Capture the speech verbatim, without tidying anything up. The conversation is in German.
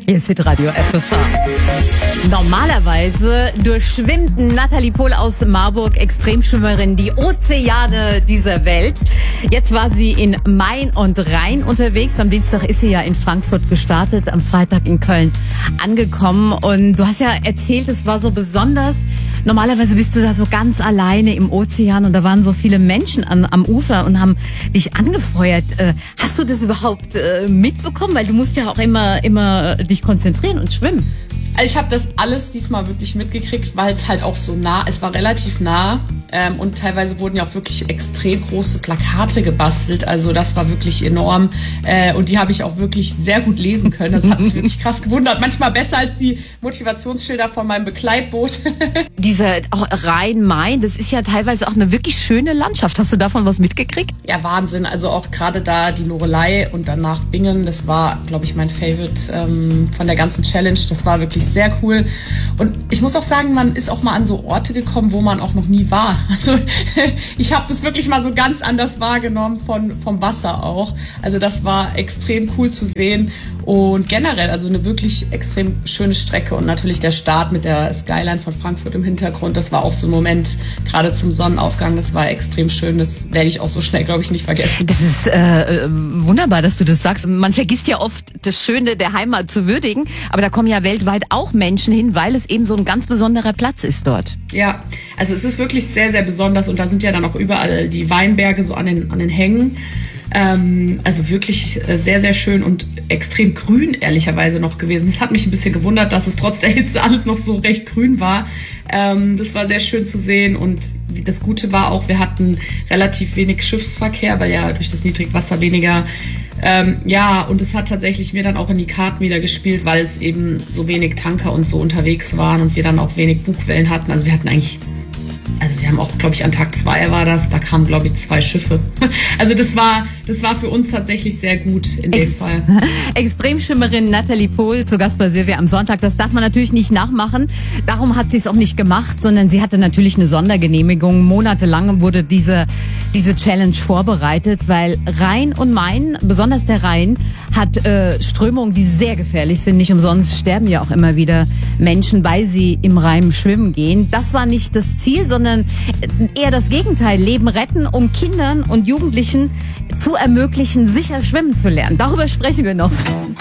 Hier ist Hitradio F F H. Normalerweise durchschwimmt Nathalie Pohl aus Marburg, Extremschwimmerin, die Ozeane dieser Welt. Jetzt war sie in Main und Rhein unterwegs. Am Dienstag ist sie ja in Frankfurt gestartet, am Freitag in Köln angekommen. Und du hast ja erzählt, es war so besonders. Normalerweise bist du da so ganz alleine im Ozean und da waren so viele Menschen an, am Ufer und haben dich angefeuert. Äh, hast du das überhaupt äh, mitbekommen? Weil du musst ja auch immer, immer dich konzentrieren und schwimmen. Also ich habe das alles diesmal wirklich mitgekriegt, weil es halt auch so nah, es war relativ nah ähm, und teilweise wurden ja auch wirklich extrem große Plakate gebastelt, also das war wirklich enorm äh, und die habe ich auch wirklich sehr gut lesen können, das hat mich wirklich krass gewundert, manchmal besser als die Motivationsschilder von meinem Begleitboot. Dieser Rhein-Main, das ist ja teilweise auch eine wirklich schöne Landschaft, hast du davon was mitgekriegt? Ja, Wahnsinn, also auch gerade da die Loreley und danach Bingen, das war, glaube ich, mein Favorite ähm, von der ganzen Challenge, das war wirklich sehr cool. Und ich muss auch sagen, man ist auch mal an so Orte gekommen, wo man auch noch nie war. Also ich habe das wirklich mal so ganz anders wahrgenommen von, vom Wasser auch. Also das war extrem cool zu sehen. Und generell, also eine wirklich extrem schöne Strecke. Und natürlich der Start mit der Skyline von Frankfurt im Hintergrund, das war auch so ein Moment, gerade zum Sonnenaufgang, das war extrem schön. Das werde ich auch so schnell, glaube ich, nicht vergessen. Das ist äh, wunderbar, dass du das sagst. Man vergisst ja oft, das Schöne der Heimat zu würdigen. Aber da kommen ja weltweit auch Menschen hin, weil es eben so ein ganz besonderer Platz ist dort. Ja, also es ist wirklich sehr, sehr besonders. Und da sind ja dann auch überall die Weinberge so an den, an den Hängen. Ähm, also wirklich sehr, sehr schön und extrem grün, ehrlicherweise noch gewesen. Das hat mich ein bisschen gewundert, dass es trotz der Hitze alles noch so recht grün war. Ähm, das war sehr schön zu sehen und das Gute war auch, wir hatten relativ wenig Schiffsverkehr, weil ja durch das Niedrigwasser weniger, ähm, ja, und es hat tatsächlich mir dann auch in die Karten wieder gespielt, weil es eben so wenig Tanker und so unterwegs waren und wir dann auch wenig Bugwellen hatten. Also wir hatten eigentlich Also wir haben auch, glaube ich, an Tag zwei war das, da kamen, glaube ich, zwei Schiffe. Also das war, das war für uns tatsächlich sehr gut in dem Ex Fall. Extremschwimmerin Nathalie Pohl zu Gast bei Silvia am Sonntag. Das darf man natürlich nicht nachmachen. Darum hat sie es auch nicht gemacht, sondern sie hatte natürlich eine Sondergenehmigung. Monatelang wurde diese, diese Challenge vorbereitet, weil Rhein und Main, besonders der Rhein, hat äh, Strömungen, die sehr gefährlich sind. Nicht umsonst sterben ja auch immer wieder Menschen, weil sie im Rhein schwimmen gehen. Das war nicht das Ziel, sondern eher das Gegenteil, Leben retten, um Kindern und Jugendlichen zu ermöglichen, sicher schwimmen zu lernen. Darüber sprechen wir noch.